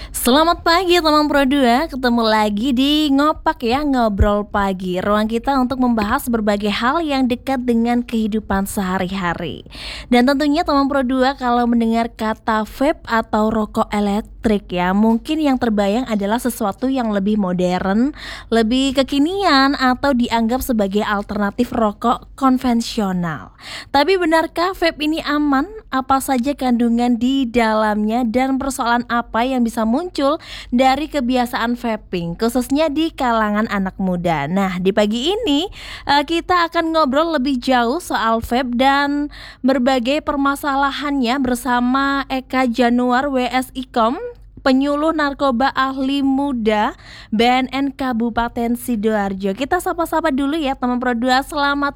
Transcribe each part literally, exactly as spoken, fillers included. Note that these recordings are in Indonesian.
Selamat pagi teman Pro dua, ketemu lagi di Ngopak ya, Ngobrol Pagi. Ruang kita untuk membahas berbagai hal yang dekat dengan kehidupan sehari-hari. Dan tentunya teman Pro dua kalau mendengar kata vape atau rokok elektrik ya, mungkin yang terbayang adalah sesuatu yang lebih modern, lebih kekinian atau dianggap sebagai alternatif rokok konvensional. Tapi benarkah vape ini aman? Apa saja kandungan di dalamnya dan persoalan apa yang bisa muncul dari kebiasaan vaping, khususnya di kalangan anak muda. Nah, di pagi ini eh, kita akan ngobrol lebih jauh soal vape dan berbagai permasalahannya bersama Eka Januar W S I K O M, penyuluh narkoba ahli muda B N N Kabupaten Sidoarjo. Kita sapa-sapa dulu ya teman Pro dua. Selamat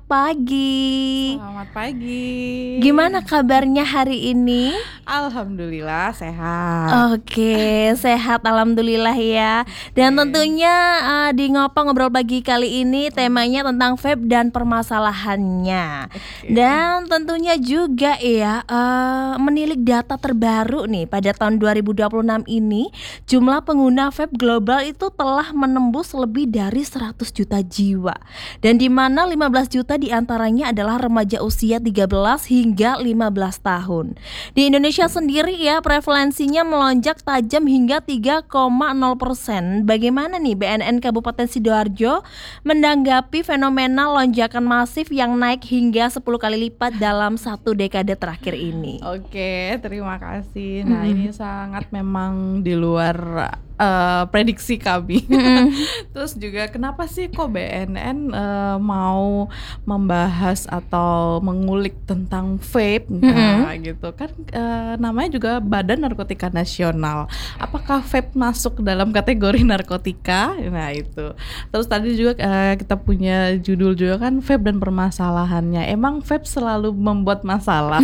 pagi. Selamat pagi. Gimana kabarnya hari ini? Alhamdulillah sehat. Oke, sehat alhamdulillah ya. Dan tentunya uh, di Ngopa Ngobrol Pagi kali ini temanya tentang vape dan permasalahannya. Oke. Dan tentunya juga ya uh, menilik data terbaru nih pada tahun dua ribu dua puluh enam ini, jumlah pengguna vape global itu telah menembus lebih dari seratus juta jiwa. Dan di mana lima belas juta diantaranya adalah remaja usia tiga belas hingga lima belas tahun. Di Indonesia sendiri ya prevalensinya melonjak tajam hingga tiga koma nol persen. Bagaimana nih B N N Kabupaten Sidoarjo menanggapi fenomena lonjakan masif yang naik hingga sepuluh kali lipat dalam satu dekade terakhir ini? Oke, terima kasih. Nah, Mm. ini sangat memang di luar uh, prediksi kami. Mm. Terus juga kenapa sih kok B N N uh, mau membahas atau mengulik tentang vape? Nah, gitu kan uh, namanya juga Badan Narkotika Nasional. Apakah vape masuk dalam kategori narkotika? Nah, itu. Terus tadi juga uh, kita punya judul juga kan vape dan permasalahannya. Emang vape selalu membuat masalah.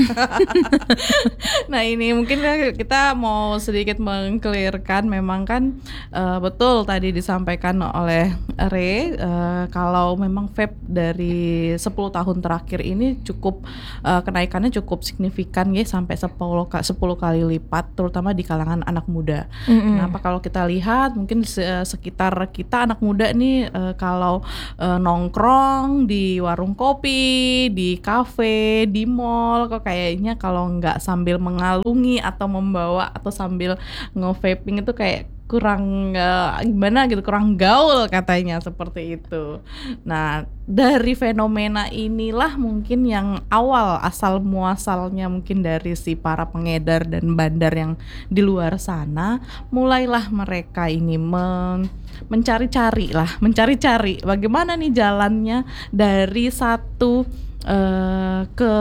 Nah, ini mungkin kita mau sedikit mengklirkan, memang kan uh, betul tadi disampaikan oleh Re, uh, kalau memang vape dari sepuluh tahun terakhir ini cukup uh, kenaikannya cukup signifikan ya, sampai sepuluh, sepuluh kali lipat, terutama di kalangan anak muda. Mm-mm. Kenapa? Kalau kita lihat mungkin se- sekitar kita anak muda nih uh, kalau uh, nongkrong di warung kopi, di kafe, di mall, kok kayaknya kalau nggak sambil mengalungi atau membawa atau sambil nge-vaping itu kayak kurang uh, gimana gitu, kurang gaul katanya, seperti itu. Nah, dari fenomena inilah mungkin yang awal asal muasalnya mungkin dari si para pengedar dan bandar yang di luar sana, mulailah mereka ini men- mencari-cari lah, mencari-cari bagaimana nih jalannya dari satu uh, ke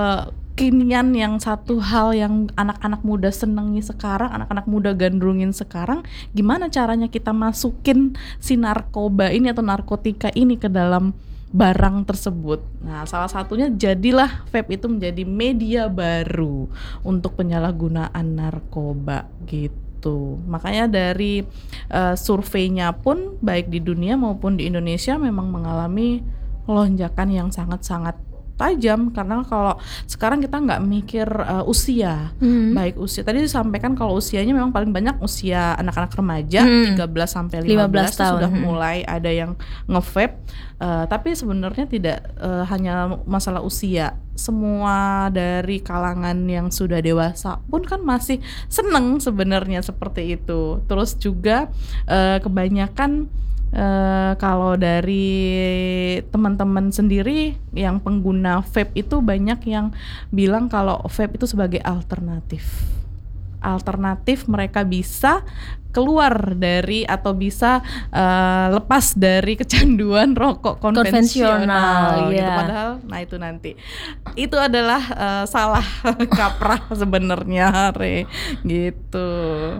kinian yang satu hal yang anak-anak muda senengi sekarang, anak-anak muda gandrungin sekarang, gimana caranya kita masukin si narkoba ini atau narkotika ini ke dalam barang tersebut. Nah, salah satunya jadilah vape itu menjadi media baru untuk penyalahgunaan narkoba gitu. Makanya dari uh, surveinya pun baik di dunia maupun di Indonesia memang mengalami lonjakan yang sangat-sangat tajam, karena kalau sekarang kita nggak mikir uh, usia, Hmm. baik usia tadi disampaikan kalau usianya memang paling banyak usia anak-anak remaja, Hmm. tiga belas sampai lima lima belas belas itu tahun. sudah Hmm. mulai ada yang nge-vape, uh, tapi sebenarnya tidak uh, hanya masalah usia, semua dari kalangan yang sudah dewasa pun kan masih seneng sebenarnya seperti itu. Terus juga uh, kebanyakan Uh, kalau dari teman-teman sendiri yang pengguna vape itu banyak yang bilang kalau vape itu sebagai alternatif. Alternatif mereka bisa keluar dari atau bisa uh, lepas dari kecanduan rokok konvensional, Konvensional, gitu. ya. Padahal, nah itu nanti itu adalah uh, salah kaprah sebenarnya, Re, gitu.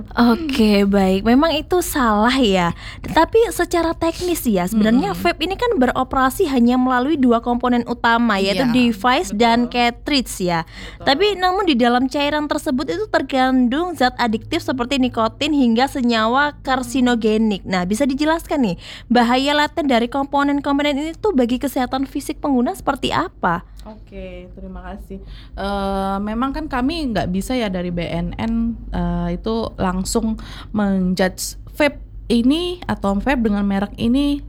Oke, baik. Memang itu salah ya. Tetapi secara teknis ya, sebenarnya Mm-mm. vape ini kan beroperasi hanya melalui dua komponen utama, yaitu Iya, device betul. dan cartridge ya. Betul. Tapi namun di dalam cairan tersebut itu terkandung zat adiktif seperti nikotin hingga senyawa karsinogenik. Nah, bisa dijelaskan nih, bahaya laten dari komponen-komponen ini tuh bagi kesehatan fisik pengguna seperti apa? Oke, terima kasih. Eee, memang kan kami nggak bisa ya dari B N N, eee, itu langsung men-judge vape ini atau vape dengan merek ini,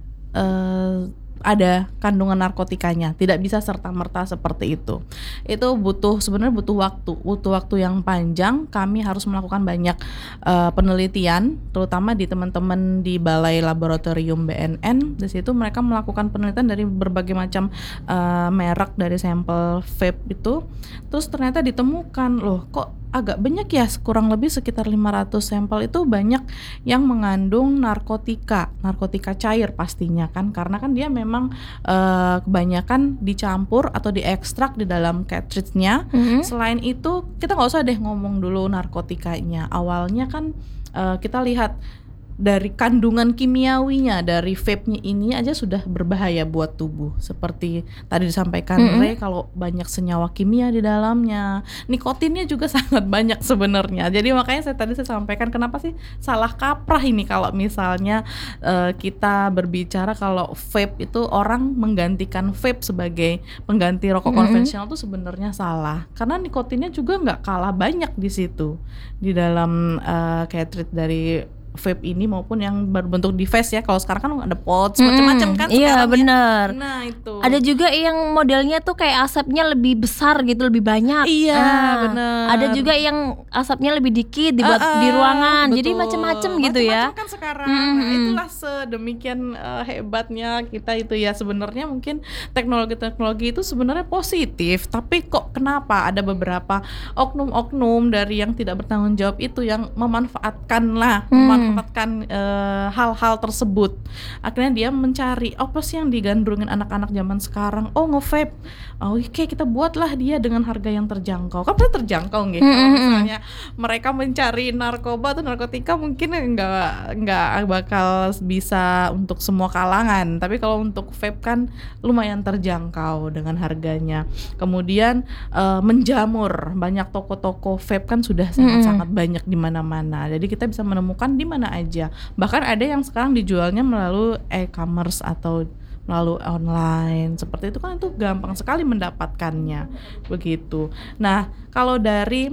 eee, ada kandungan narkotikanya, tidak bisa serta-merta seperti itu. Itu butuh sebenarnya butuh waktu, butuh waktu yang panjang. Kami harus melakukan banyak eee, penelitian, terutama di teman-teman di Balai Laboratorium B N N. Di situ mereka melakukan penelitian dari berbagai macam eee, merek dari sampel vape itu. Terus ternyata ditemukan, loh kok agak banyak ya, kurang lebih sekitar lima ratus sampel itu banyak yang mengandung narkotika, narkotika cair pastinya kan, karena kan dia memang eee, kebanyakan dicampur atau diekstrak di dalam cartridge-nya. Mhm. Selain itu kita nggak usah deh ngomong dulu narkotikanya, awalnya kan eee, kita lihat dari kandungan kimiawinya dari vape-nya ini aja sudah berbahaya buat tubuh. Seperti tadi disampaikan Mhm. Re, kalau banyak senyawa kimia di dalamnya, nikotinnya juga sangat banyak sebenarnya. Jadi makanya saya tadi saya sampaikan kenapa sih salah kaprah ini kalau misalnya eee, kita berbicara kalau vape itu orang menggantikan vape sebagai pengganti rokok Mhm. konvensional tuh sebenarnya salah. Karena nikotinnya juga nggak kalah banyak di situ, di dalam eee, cartridge dari vape ini maupun yang berbentuk device ya. Kalau sekarang kan ada pouch macam-macam Mhm, kan iya sekarang ya. bener. Nah itu. Ada juga yang modelnya tuh kayak asapnya lebih besar gitu, lebih banyak. Iya, Nah, bener. ada juga yang asapnya lebih dikit dibuat di Heeh, ruangan. Jadi betul. macam-macam gitu ya. Macam-macam kan sekarang. Mhm, Nah, mhm. itulah sedemikian eh, hebatnya kita itu ya. Sebenarnya mungkin teknologi-teknologi itu sebenarnya positif, tapi kok kenapa ada beberapa oknum-oknum dari yang tidak bertanggung jawab itu yang memanfaatkan lah, Hmm. memanfaatkan eh, hal-hal tersebut. Akhirnya dia mencari apa sih yang digandrungin anak-anak zaman sekarang. Oh, nge-vape. Oh, oke, kita buatlah dia dengan harga yang terjangkau. Kan pasti terjangkau nggih. Hmm, Kalau hmm, hmm. misalnya mereka mencari narkoba atau narkotika mungkin nggak nggak bakal bisa untuk semua kalangan. Tapi kalau untuk vape kan lumayan terjangkau dengan harganya. Kemudian eh, menjamur, banyak toko-toko vape kan sudah sangat-sangat banyak di mana-mana. Jadi kita bisa menemukan di mana aja. Bahkan ada yang sekarang dijualnya melalui e-commerce atau melalui online. Seperti itu kan itu gampang sekali mendapatkannya. Begitu. Nah, kalau dari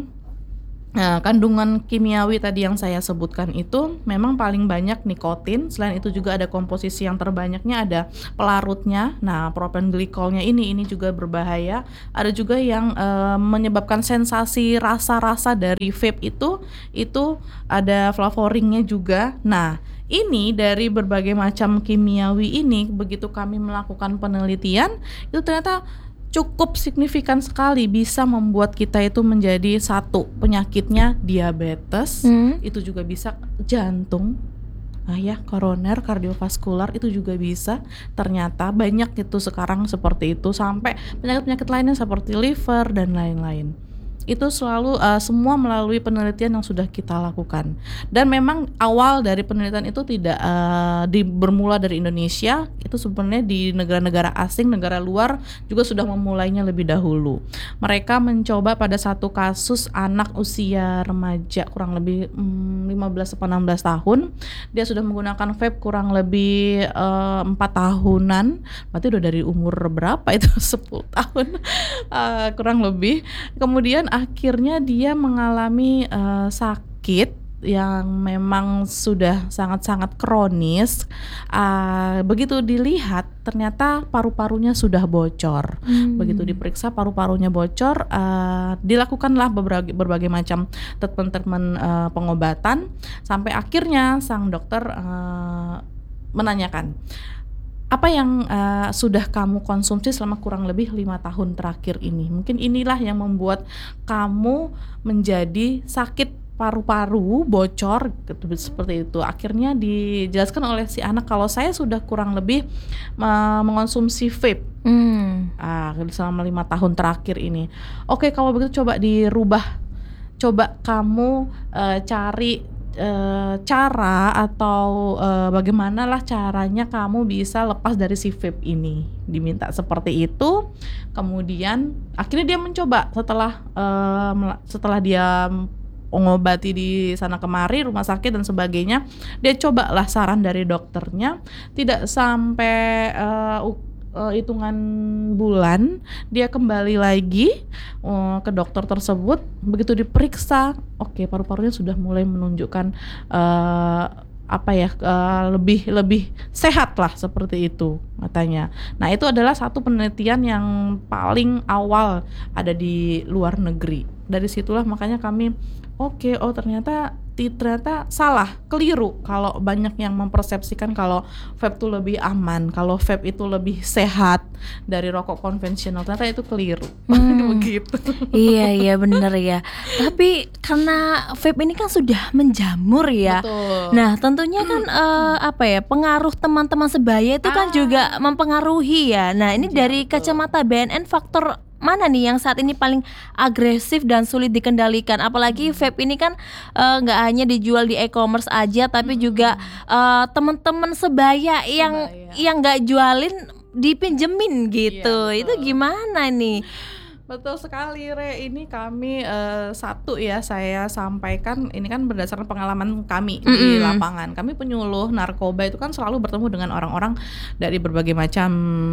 Nah, kandungan kimiawi tadi yang saya sebutkan itu memang paling banyak nikotin. Selain itu juga ada komposisi yang terbanyaknya ada pelarutnya. Nah, propanglikolnya ini ini juga berbahaya. Ada juga yang eh, menyebabkan sensasi rasa-rasa dari vape itu itu ada flavoringnya juga. Nah, ini dari berbagai macam kimiawi ini begitu kami melakukan penelitian itu ternyata cukup signifikan sekali bisa membuat kita itu menjadi satu penyakitnya diabetes, Hmm. itu juga bisa jantung, ah ya koroner, kardiovaskular itu juga bisa. Ternyata banyak itu sekarang seperti itu sampai penyakit-penyakit lainnya seperti liver dan lain-lain. Itu selalu uh, semua melalui penelitian yang sudah kita lakukan. Dan memang awal dari penelitian itu tidak uh, di, bermula dari Indonesia, itu sebenarnya di negara-negara asing, negara luar juga sudah memulainya lebih dahulu. Mereka mencoba pada satu kasus anak usia remaja kurang lebih hmm, lima belas sampai enam belas tahun, dia sudah menggunakan vape kurang lebih uh, empat tahunan, berarti udah dari umur berapa itu sepuluh tahun uh, kurang lebih. Kemudian akhirnya dia mengalami uh, sakit yang memang sudah sangat-sangat kronis. Uh, begitu dilihat ternyata paru-parunya sudah bocor. Hmm. Begitu diperiksa paru-parunya bocor, uh, dilakukanlah berbagai, berbagai macam treatment-treatment uh, pengobatan sampai akhirnya sang dokter uh, menanyakan, apa yang uh, sudah kamu konsumsi selama kurang lebih lima tahun terakhir ini? Mungkin inilah yang membuat kamu menjadi sakit paru-paru, bocor gitu, seperti itu. Akhirnya dijelaskan oleh si anak kalau saya sudah kurang lebih uh, mengonsumsi vape Hmm. uh, selama lima tahun terakhir ini. Oke, kalau begitu coba dirubah. Coba kamu uh, cari Uh, cara atau uh, bagaimana lah caranya kamu bisa lepas dari si vape ini. Diminta seperti itu. Kemudian akhirnya dia mencoba setelah uh, setelah dia ngobati di sana kemari, rumah sakit dan sebagainya. Dia cobalah saran dari dokternya, tidak sampai uh, uh, hitungan bulan dia kembali lagi uh, ke dokter tersebut. Begitu diperiksa, oke okay, paru-parunya sudah mulai menunjukkan uh, apa ya uh, lebih lebih sehat lah seperti itu katanya. Nah itu adalah satu penelitian yang paling awal ada di luar negeri. Dari situlah makanya kami oke okay, oh ternyata ternyata salah, keliru kalau banyak yang mempersepsikan kalau vape itu lebih aman, kalau vape itu lebih sehat dari rokok konvensional. Ternyata itu keliru. Hmm. Begitu. Iya iya benar ya. Tapi karena vape ini kan sudah menjamur ya. Betul. Nah tentunya kan hmm. uh, apa ya pengaruh teman-teman sebaya itu ah. kan juga mempengaruhi ya. Nah ini ya, dari betul. Kacamata B N N faktor mana nih yang saat ini paling agresif dan sulit dikendalikan? Apalagi vape ini kan nggak uh, hanya dijual di e-commerce aja, tapi hmm. juga uh, teman-teman sebaya yang sebaya. yang nggak jualin dipinjemin gitu. Iya, itu gimana nih? Betul sekali Re, ini kami uh, satu ya saya sampaikan, ini kan berdasarkan pengalaman kami mm-hmm. di lapangan. Kami penyuluh narkoba itu kan selalu bertemu dengan orang-orang dari berbagai macam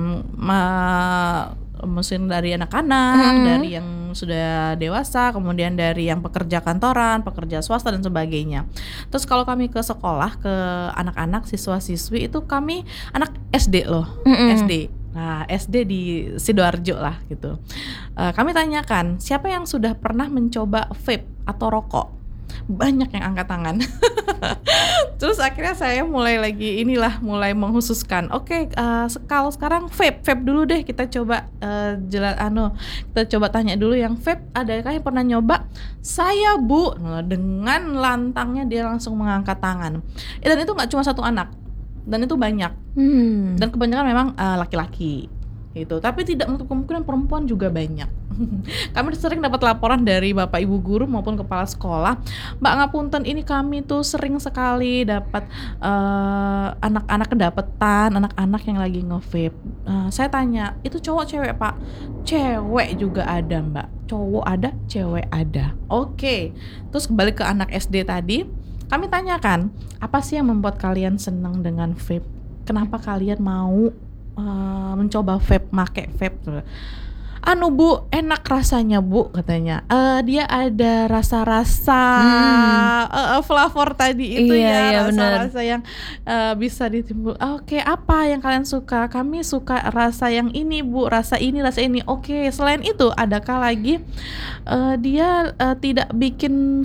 ma- mesin dari anak-anak, mm-hmm. dari yang sudah dewasa, kemudian dari yang pekerja kantoran, pekerja swasta dan sebagainya. Terus kalau kami ke sekolah, ke anak-anak siswa-siswi itu kami anak S D loh, mm-hmm. S D. Nah, S D di Sidoarjo lah gitu. Uh, kami tanyakan, siapa yang sudah pernah mencoba vape atau rokok? Banyak yang angkat tangan. Terus akhirnya saya mulai lagi inilah mulai menghususkan. Oke, okay, uh, kalau sekarang vape, vape dulu deh kita coba uh, jelas ano, kita coba tanya dulu yang vape adakah yang pernah nyoba? Saya Bu, nah, dengan lantangnya dia langsung mengangkat tangan. Eh, dan itu nggak cuma satu anak. Dan itu banyak, hmm. dan kebanyakan memang uh, laki-laki gitu. Tapi tidak menutup kemungkinan perempuan juga banyak. Kami sering dapat laporan dari bapak ibu guru maupun kepala sekolah, Mbak ngapunten ini kami tuh sering sekali dapat uh, anak-anak kedapetan, anak-anak yang lagi nge-vape. Uh, saya tanya, itu cowok cewek Pak? Cewek juga ada Mbak, cowok ada, cewek ada. Oke, okay. Terus kembali ke anak S D tadi. Kami tanyakan, apa sih yang membuat kalian senang dengan vape? Kenapa kalian mau uh, mencoba vape, make vape? Anu Bu, enak rasanya Bu katanya. Uh, dia ada rasa-rasa hmm. uh, flavor tadi itu iya, ya, iya, rasa-rasa yang uh, bisa ditimbul. Oke, okay, apa yang kalian suka? Kami suka rasa yang ini Bu, rasa ini, rasa ini. Oke, okay, selain itu adakah lagi uh, dia uh, tidak bikin